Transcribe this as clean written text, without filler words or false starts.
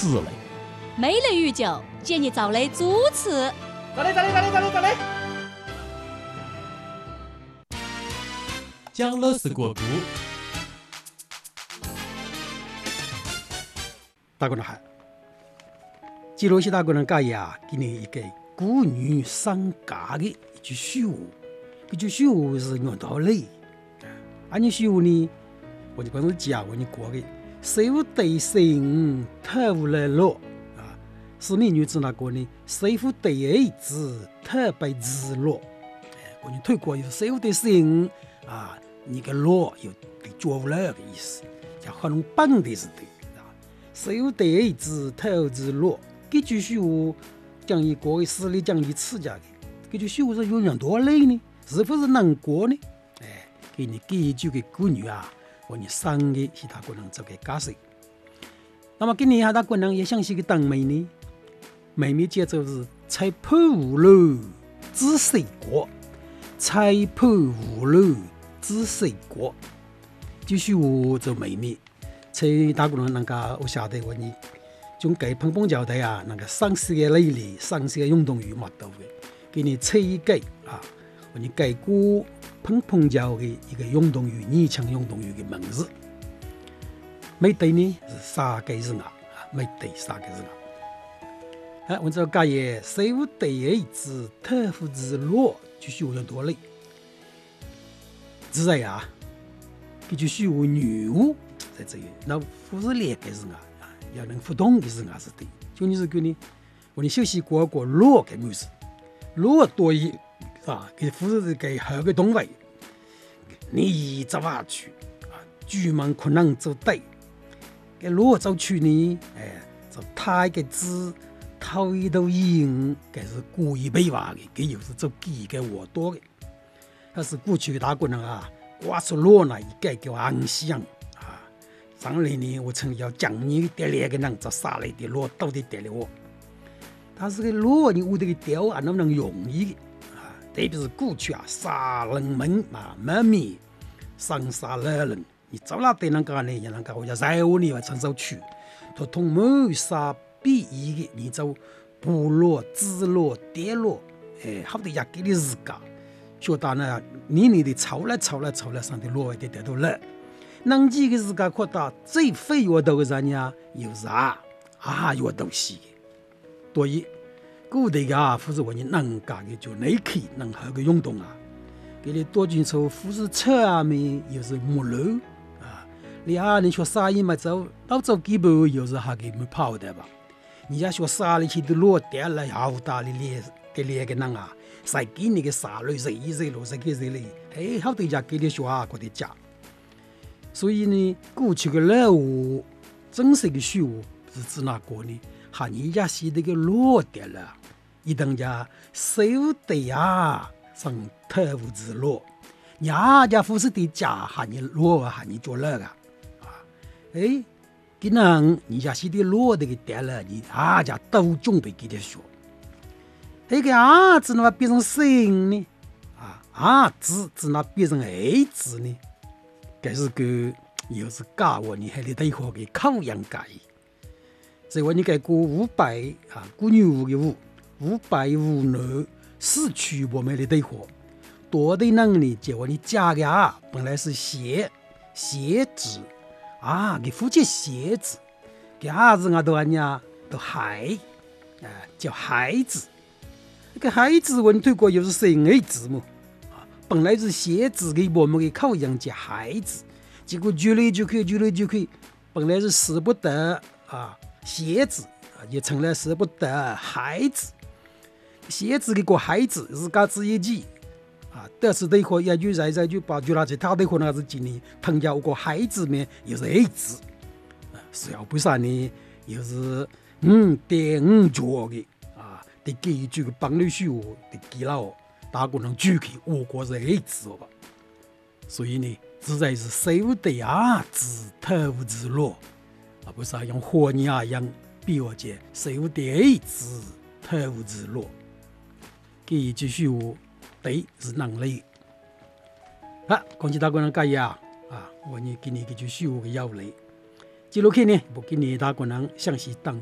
词嘞。 没了语酒，建议找来主词。 找来。 讲了是国故。 大家好，接落去大家人介呀，给你一个古语上家的一句俗话。这句俗话是用道理。安尼俗话呢，我就光是讲我你过的手对心，头来落啊。是美女子那个呢，手对子，头被子落。我你推过有手对心啊，你个落有被捉不了的意思，叫可能绑的是对。手对子，头子落，这句俗话讲一个诗里讲一次讲的，这句俗话是用多类呢？是不是能过呢？给你这一句的古语啊，我你上的其他可能做个解释。那么今年其他可能也想起个当妹呢，妹妹节奏是采破无路知谁过，采破无路知谁过，这句话做妹妹。在大家人家我晓得我你从给碰碰交代啊，那个上市的类里，上市的运动员嘛都的，给你猜一个啊，我你改过碰碰交的一个运动员，年轻运动员的名字。没对呢是三个字啊，没对三个字啊。我这个也手对子，头夫子落，就修了多累。是的呀，这就修女巫。在这里，那不是两个字啊，要能互动的字啊是对。就你是个呢，我们休息过落个模式，落多一啊，给不是给好个动物，你走下去啊，居民可能走对，给落走去呢，就他个字头一头音，给是故意背话的，给又是走几个话多的，但是过去的大国人啊，刮出落呢，一个叫安详。上来呢，我曾要讲你点两个人，这杀来的落到底点了我。但是个落你我这个调啊，能不能容易啊？特别是过去啊，杀人们啊，门面上杀了人，你走哪对人家呢？人家我要在乎你要承受去，他同谋杀必义的，你就部落、支落、跌落，好多也给你自家。晓得呢，你的吵来，上的落一点点都了。能几个自家扩大最费越多的人呀，有啥越多些。所以古代啊，或者我们能干的就内气能好个运动啊，给你多进出护士车啊面又是木路啊，你学啥嘢嘛走，到走几步又是还给没跑的吧？你家学啥里去都落掉了，好大的两个人啊，谁给你个啥路谁路谁给谁嘞？好多家给你学过的家。所以呢，过去的老话，真实的俗话是指哪个呢？哈，人家是那个落掉了，一等家手对啊，上头无之落，人家不是的家哈你落哈你做了个啊，给人家是的落的个掉了，你家都准备给他学，个字那变成心呢？字那变成字呢？这是个又是教我你还得对学的口养界，所以我你给过500啊，过牛的5004区我们的对学，多的能力结果你加个本来是写字啊，给复写写字，给字都安呀都孩叫孩子，那个孩子我们推过又是生字嘛。本来是写字给我们的口养叫孩子，结果越来越快，本来是舍不得啊写字啊，也成了舍不得孩子。写字给个孩子自家自一记啊，但是对学也就在就把就那些他对学那是几年，腾家个孩子面又是孩子，是要不啥呢？又是对脚的啊，得给一句个帮你学得给了。大家能举起我国是孩子吧，所以呢，实在是手对子，头子落，不是用火泥一样比我讲手对子，头子落，这一句俗话对是能力。讲起大家人介意我呢给你一句俗话的要领，接落去呢，我给你大家人详细当